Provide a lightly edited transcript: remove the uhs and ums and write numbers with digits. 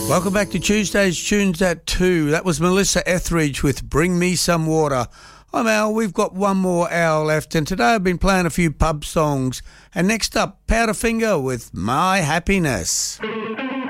Welcome back to Tuesday's Tunes at 2. That was Melissa Etheridge with Bring Me Some Water. I'm Al. We've got one more hour left, and today I've been playing a few pub songs. And next up, Powderfinger with My Happiness.